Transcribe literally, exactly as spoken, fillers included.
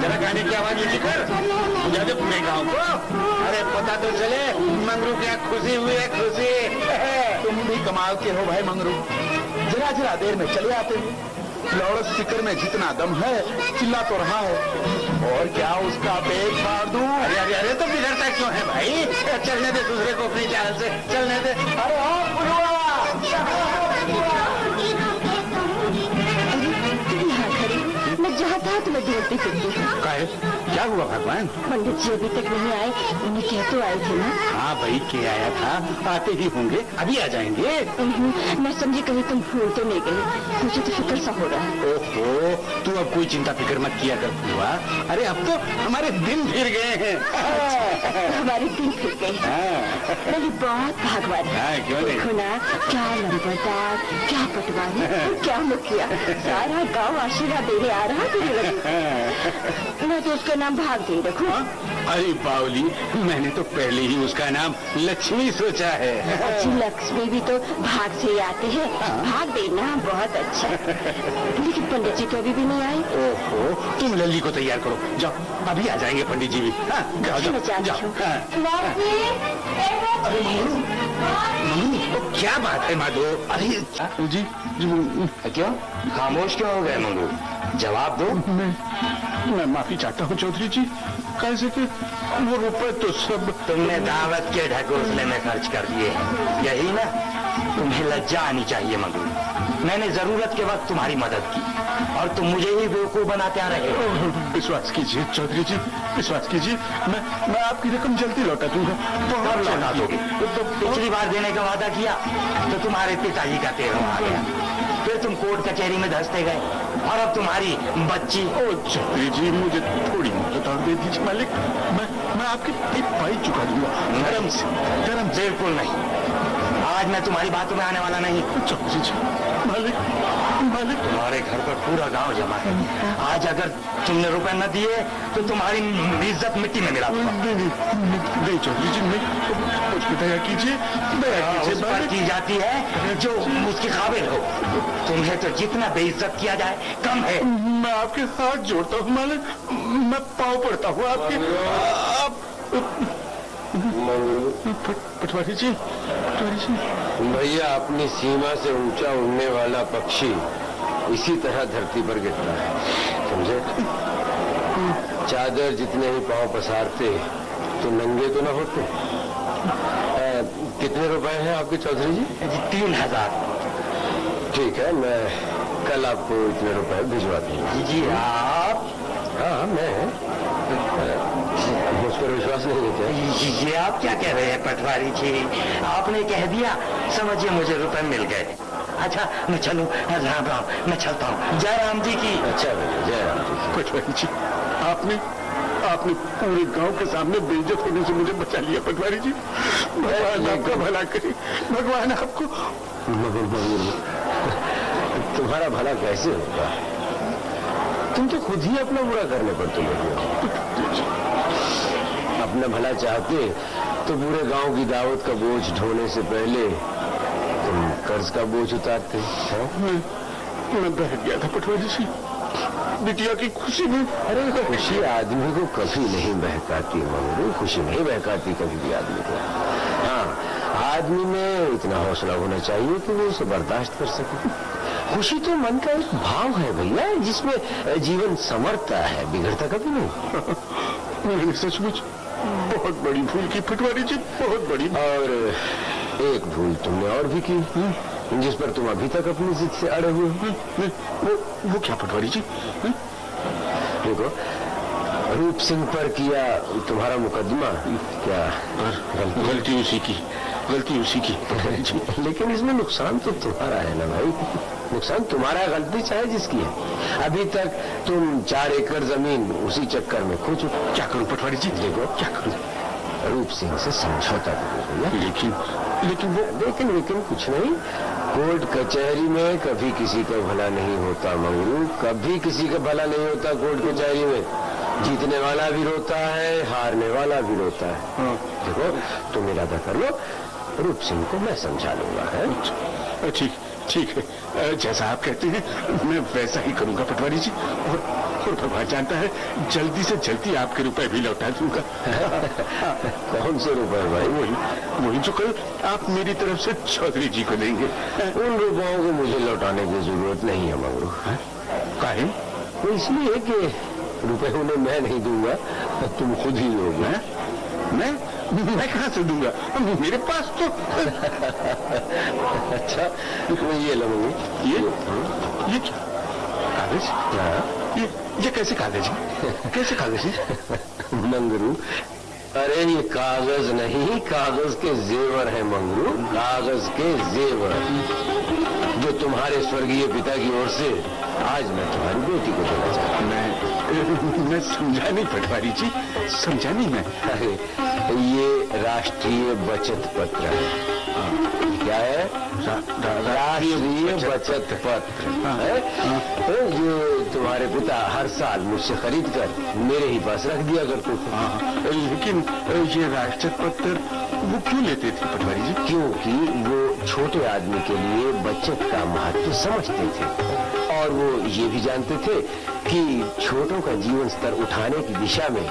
जरा गाने की आवाज ऊंची कर, बुझा दे पूरे गाँव को। अरे पता तो चले मंगरू क्या खुशी हुई है, खुशी। तुम भी कमाल के हो भाई मंगरू, जरा जरा देर में चले आते हो। लौड़स सिकर में जितना दम है चिल्ला तो रहा है, और क्या उसका पेट फाड़ दूं। अरे अरे अरे तो बिगड़ता क्यों है भाई, चलने दे दूसरे को अपनी चाल से, चलने दे। अरे हाँ बुलवा, मैं जहाँ था तुम्हें ढूंढती फिरती। क्या हुआ भगवान? पंडित जी अभी तक नहीं आए, उन्हें कह तो आए थे ना। हाँ भाई के आया था, आते ही होंगे, अभी आ जाएंगे। मैं समझी कहीं तुम भूल तो नहीं गई, मुझे तो फिक्र सा हो रहा है। ओहो, तू अब कोई चिंता फिक्र मत किया कर हुआ। अरे अब तो हमारे दिन फिर गए हैं। हमारे दिन फिर गए, मेरी बहुत भागवान है। क्यों नहीं? देखो ना, क्या लंबरदार, क्या पटवारी, क्या मुखिया, सारा गाँव आशीर्वाद देने आ रहा तेरे लगे। मैं तो उसका नाम भाग दे रखूं। अरे बावली, मैंने तो पहले ही उसका नाम लक्ष्मी सोचा है। अच्छी लक्ष्मी भी तो भाग से ही आते हैं, भाग देना बहुत अच्छा। लेकिन पंडित जी तो अभी भी नहीं आए। ओहो, तुम लल्ली को तैयार करो, जाओ, अभी आ जाएंगे पंडित जी भी। हाँ, जाओ जाओ जाओ, जाओ। अरे मंगरू, मंगरू, क्या बात है माधो? अरे जी जी क्यों खामोश क्यों हो गए मंगरू? जवाब दो। मैं मैं माफी चाहता हूँ चौधरी जी, कैसे कि वो रुपए तो सब तुमने दावत के ढकोसले में खर्च कर दिए, यही ना? तुम्हें लज्जा आनी चाहिए मंगरू। मैंने जरूरत के वक्त तुम्हारी मदद की और तुम मुझे ही बेवकूफ बनाते आ रहे हो। विश्वास कीजिए चौधरी जी, विश्वास कीजिए, मैं मैं आपकी रकम जल्दी लौटा दूंगा। कब लौटा दोगे? तो पिछली बार देने का वादा किया तो तुम्हारे पिताजी का तेरह आ गया, फिर तुम कोर्ट कचहरी में धंसते गए, और अब तुम्हारी बच्ची। ओ चौधरी जी, मुझे थोड़ी मोहलत और दे दीजिए मालिक, मैं मैं आपकी एक पाई चुका दूंगा। धर्म से धर्म बिल्कुल नहीं, आज मैं तुम्हारी बातों में आने वाला नहीं। चौधरी जी, मालिक मालिक तुम्हारे घर पर पूरा गांव जमा है, आज अगर तुमने रुपए न दिए तो तुम्हारी इज्जत मिट्टी में मिला दूंगा। नहीं नहीं चौधरी जी, नहीं, मुझ पर दया कीजिए, दया कीजिए। उस पर की जाती है जो उसके काबिल हो, तुम्हें तो जितना बेइज्जत किया जाए कम है। मैं आपके हाथ जोड़ता हूँ मालिक, मैं पाँव पड़ता हूँ आपके। आप पटवारी जी, पटवारी जी, भैया अपनी सीमा से ऊंचा उड़ने वाला पक्षी इसी तरह धरती पर गिरता है, समझे? चादर जितने ही पांव पसारते तो नंगे तो न होते। आ, कितने रुपए हैं आपके चौधरी जी? तीन हजार। ठीक है, मैं कल आपको इतने रुपए भिजवा दूंगा। जी आप? हाँ मैं, मुझ पर विश्वास नहीं होता। ये आप क्या कह रहे हैं पटवारी जी? आपने कह दिया, समझिए मुझे रुपए मिल गए। अच्छा मैं चलूं? राम राम, मैं चलता हूँ। जय राम जी की। अच्छा भैया, जय राम जी। पटवारी जी, आपने आपने पूरे गांव के सामने बेइज्जत होने से मुझे बचा लिया पटवारी जी। भगवान आपका भला करे, भगवान आपको। तुम्हारा भला कैसे होगा? तुम तो खुद ही अपना बुरा करने पर तुले हो। अपना भला चाहते तो पूरे गांव की दावत का बोझ ढोने से पहले तुम कर्ज का बोझ उतारते हैं। मैं, मैं बहक गया था पटवारी जी, बिटिया की खुशी में। अरे खुशी आदमी को कभी नहीं बहकाती मंगरू, खुशी नहीं बहकाती कभी भी आदमी को। हाँ, आदमी में इतना हौसला होना चाहिए कि वो उसे बर्दाश्त कर सके। खुशी तो मन का एक भाव है भैया, जिसमें जीवन संवरता है, बिगड़ता कभी नहीं। मैंने सचमुच बहुत बड़ी भूल की पटवारी जी, बहुत बड़ी। और एक भूल तुमने और भी की, जिस पर तुम अभी तक अपनी जिद से अड़े हुए हो। वो वो क्या पटवारी जी? देखो, रूप सिंह पर किया तुम्हारा मुकदमा, क्या गलती उसी की, गलती उसी की पटवारी जी। लेकिन इसमें नुकसान तो तुम्हारा है ना भाई, नुकसान तुम्हारा, गलती चाहे जिसकी है। अभी तक तुम चार एकड़ जमीन उसी चक्कर में खो चुके। क्या करूं पटवारी जी? देखो, क्या करूं? रूप सिंह से समझौता करो। लेकिन लेकिन वो लेकिन लेकिन कुछ नहीं, कोर्ट कचहरी में कभी किसी का भला नहीं होता मंगरू, कभी किसी का भला नहीं होता कोर्ट कचहरी में। जीतने वाला भी रोता है, हारने वाला भी रोता है। हाँ। देखो, तुम इरादा कर लो, रूप सिंह को मैं समझा लूंगा। है ठीक ठीक है, जैसा आप कहते हैं मैं वैसा ही करूंगा पटवारी जी। और, और भगवान जानता है जल्दी से जल्दी आपके रुपए भी लौटा दूंगा। कौन से रुपए भाई? वही वही जो कल आप मेरी तरफ से चौधरी जी को देंगे। उन रुपयों को मुझे लौटाने की जरूरत नहीं है मंगरू। काहे? वो इसलिए कि रुपए उन्हें मैं नहीं दूंगा, तुम खुद ही दोगे। मैं मैं कहाँ से दूंगा? मेरे पास तो अच्छा ये लो ये ये कागज? ये ये कैसे कागज है? कैसे कागज है? मंगरू, अरे ये कागज नहीं, कागज के जेवर है मंगरू, कागज के जेवर जो तुम्हारे स्वर्गीय पिता की ओर से आज मैं तुम्हारी बेटी को देना चाहता हूँ। मैं मैं समझा नहीं पटवारी जी, समझा नहीं मैं। अरे ये राष्ट्रीय बचत पत्र है। क्या है? राष्ट्रीय बचत पत्र है जो तुम्हारे पिता हर साल मुझसे खरीद कर मेरे ही पास रख दिया करते थे। लेकिन ये राष्ट्रीय पत्र वो क्यों लेते थे पटवारी जी? क्योंकि वो छोटे आदमी के लिए बचत का महत्व समझते थे और वो ये भी जानते थे कि छोटों का जीवन स्तर उठाने की दिशा में